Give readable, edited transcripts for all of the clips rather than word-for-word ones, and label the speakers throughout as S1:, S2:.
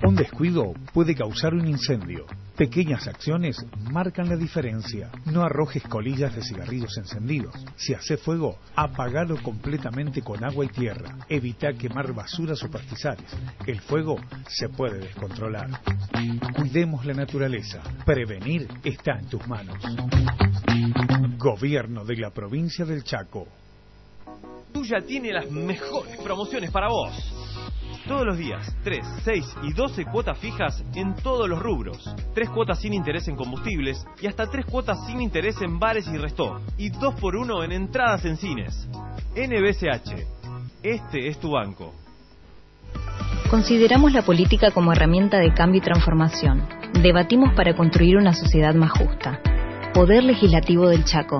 S1: Un descuido puede causar un incendio. Pequeñas acciones marcan la diferencia. No arrojes colillas de cigarrillos encendidos. Si hace fuego, apagalo completamente con agua y tierra. Evita quemar basuras o pastizales. El fuego se puede descontrolar. Cuidemos la naturaleza. Prevenir está en tus manos. Gobierno de la provincia del Chaco.
S2: Tuya tiene las mejores promociones para vos. Todos los días, 3, 6 y 12 cuotas fijas en todos los rubros. 3 cuotas sin interés en combustibles y hasta 3 cuotas sin interés en bares y restó. Y 2x1 en entradas en cines. NBCH. Este es tu banco.
S3: Consideramos la política como herramienta de cambio y transformación. Debatimos para construir una sociedad más justa. Poder Legislativo del Chaco.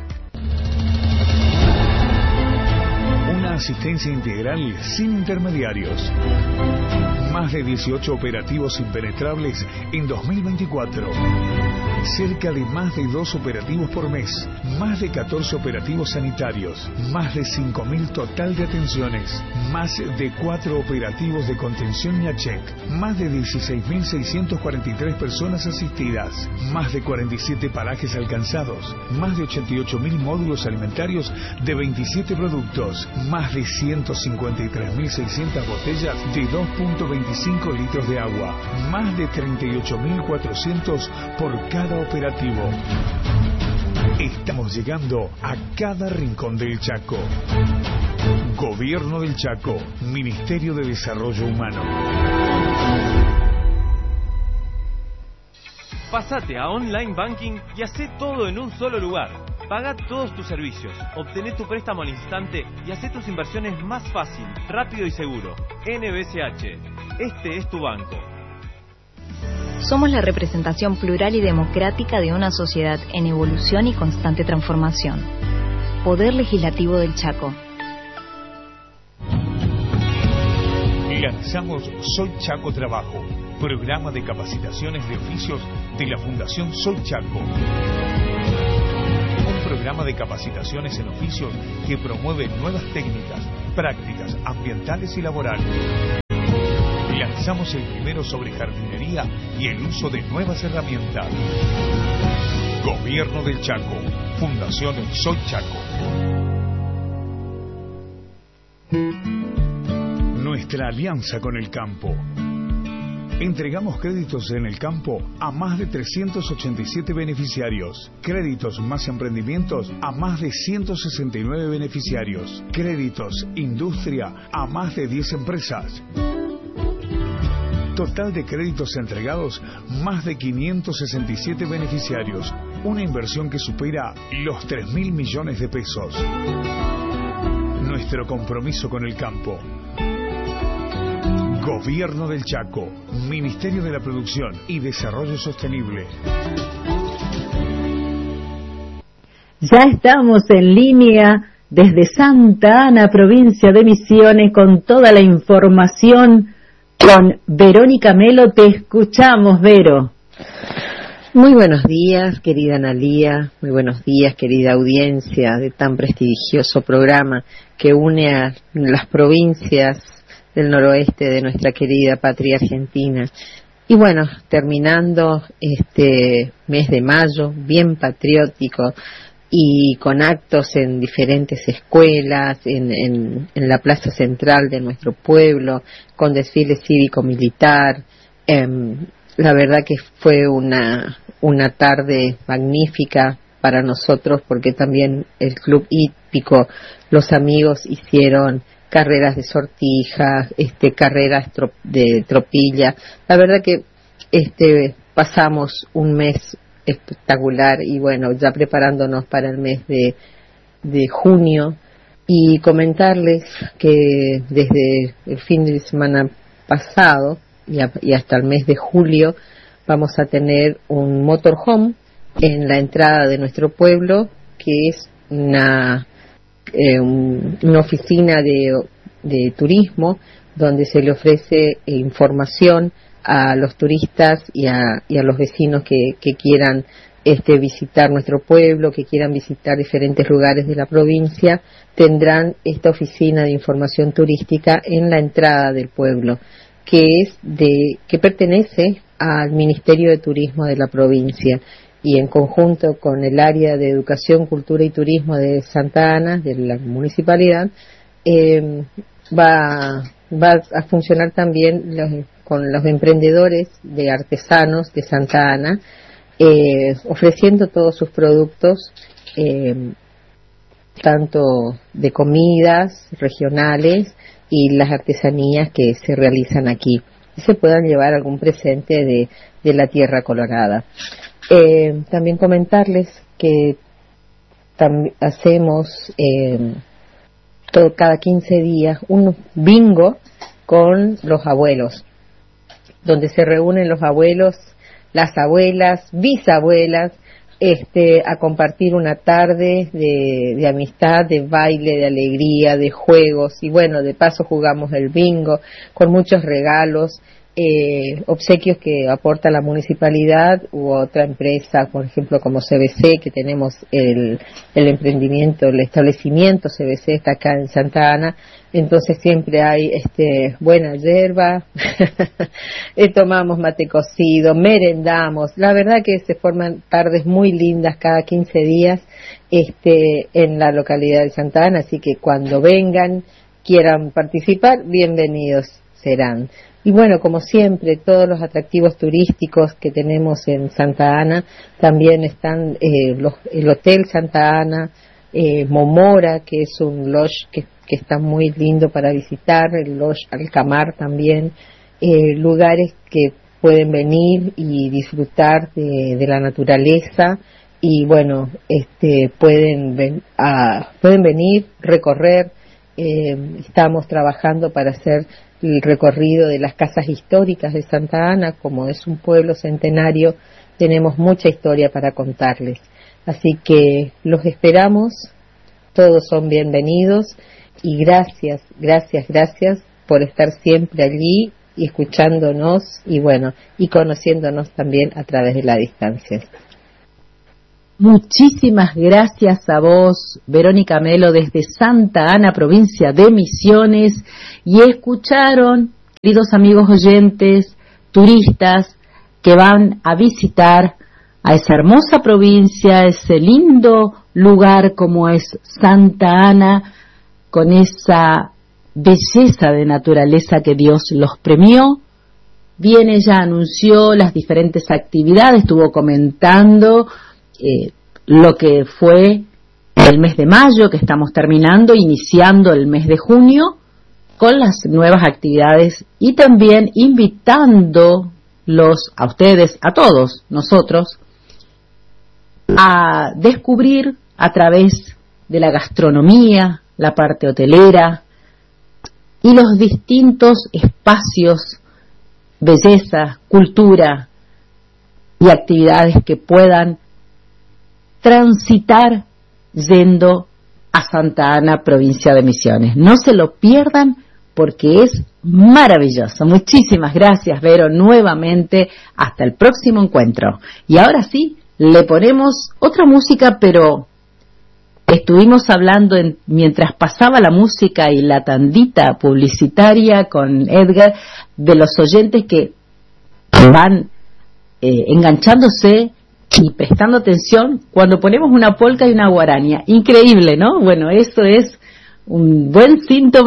S1: Asistencia integral sin intermediarios. Más de 18 operativos impenetrables en 2024. Cerca de más de 2 operativos por mes. Más de 14 operativos sanitarios. Más de 5.000 total de atenciones. Más de 4 operativos de contención y ACHEC. Más de 16.643 personas asistidas. Más de 47 parajes alcanzados. Más de 88.000 módulos alimentarios de 27 productos. Más de 153.600 botellas de 2.25 litros de agua. Más de 38.400 por cada operativo. Estamos llegando a cada rincón del Chaco. Gobierno del Chaco, Ministerio de Desarrollo Humano.
S2: Pásate a Online Banking y hacé todo en un solo lugar. Paga todos tus servicios, obtené tu préstamo al instante y hacé tus inversiones más fácil, rápido y seguro. NBCH, este es tu banco.
S3: Somos la representación plural y democrática de una sociedad en evolución y constante transformación. Poder Legislativo del Chaco.
S1: Lanzamos Soy Chaco Trabajo, programa de capacitaciones de oficios de la Fundación Soy Chaco. Programa de capacitaciones en oficios que promueve nuevas técnicas, prácticas ambientales y laborales. Lanzamos el primero sobre jardinería y el uso de nuevas herramientas. Gobierno del Chaco, Fundación Soy Chaco. Nuestra alianza con el campo. Entregamos créditos en el campo a más de 387 beneficiarios. Créditos más emprendimientos a más de 169 beneficiarios. Créditos industria a más de 10 empresas. Total de créditos entregados, más de 567 beneficiarios. Una inversión que supera los 3.000 millones de pesos. Nuestro compromiso con el campo. Gobierno del Chaco, Ministerio de la Producción y Desarrollo Sostenible.
S4: Ya estamos en línea desde Santa Ana, provincia de Misiones, con toda la información con Verónica Melo. Te escuchamos, Vero.
S5: Muy buenos días, querida Analía. Muy buenos días, querida audiencia de tan prestigioso programa que une a las provincias del noroeste de nuestra querida patria argentina. Y bueno, terminando este mes de mayo, bien patriótico y con actos en diferentes escuelas, en la plaza central de nuestro pueblo, con desfile cívico-militar. La verdad que fue una tarde magnífica para nosotros, porque también el Club Hípico, los amigos hicieron carreras de sortijas, carreras de tropilla. La verdad que pasamos un mes espectacular y bueno, ya preparándonos para el mes de junio, y comentarles que desde el fin de semana pasado y hasta el mes de julio vamos a tener un motorhome en la entrada de nuestro pueblo, que es una oficina de turismo donde se le ofrece información a los turistas y a los vecinos que quieran visitar nuestro pueblo, que quieran visitar diferentes lugares de la provincia. Tendrán esta oficina de información turística en la entrada del pueblo. que pertenece al Ministerio de Turismo de la provincia, y en conjunto con el área de Educación, Cultura y Turismo de Santa Ana, de la municipalidad, va a funcionar también con los emprendedores de artesanos de Santa Ana, ofreciendo todos sus productos, tanto de comidas regionales y las artesanías que se realizan aquí, y se puedan llevar algún presente de la tierra colorada. También comentarles que hacemos cada 15 días un bingo con los abuelos, donde se reúnen los abuelos, las abuelas, bisabuelas, a compartir una tarde de amistad, de baile, de alegría, de juegos, y bueno, de paso jugamos el bingo con muchos regalos, obsequios que aporta la municipalidad u otra empresa, por ejemplo como CBC, que tenemos el emprendimiento, el establecimiento CBC está acá en Santa Ana, entonces siempre hay buena yerba, tomamos mate cocido, merendamos, la verdad que se forman tardes muy lindas cada 15 días en la localidad de Santa Ana, así que cuando vengan, quieran participar, bienvenidos serán. Y bueno, como siempre, todos los atractivos turísticos que tenemos en Santa Ana, también están el Hotel Santa Ana, Momora, que es un lodge que está muy lindo para visitar, el lodge Alcamar también, lugares que pueden venir y disfrutar de la naturaleza, y bueno, pueden venir, recorrer. Estamos trabajando para hacer el recorrido de las casas históricas de Santa Ana. Como es un pueblo centenario, tenemos mucha historia para contarles, así que los esperamos, todos son bienvenidos, y gracias por estar siempre allí y escuchándonos, y bueno, y conociéndonos también a través de la distancia.
S4: Muchísimas gracias a vos, Verónica Melo, desde Santa Ana, provincia de Misiones. Y escucharon, queridos amigos oyentes, turistas que van a visitar a esa hermosa provincia, ese lindo lugar como es Santa Ana, con esa belleza de naturaleza que Dios los premió. Bien, ella anunció las diferentes actividades, estuvo comentando lo que fue el mes de mayo, que estamos terminando, iniciando el mes de junio, con las nuevas actividades, y también invitándolos a ustedes, a todos nosotros, a descubrir a través de la gastronomía, la parte hotelera y los distintos espacios, belleza, cultura y actividades que puedan transitar yendo a Santa Ana, provincia de Misiones. No se lo pierdan porque es maravilloso. Muchísimas gracias, Vero, nuevamente. Hasta el próximo encuentro. Y ahora sí, le ponemos otra música, pero estuvimos hablando mientras pasaba la música y la tandita publicitaria con Edgar, de los oyentes que van enganchándose y prestando atención cuando ponemos una polca y una guarania. Increíble, ¿no? Bueno, eso es un buen síntoma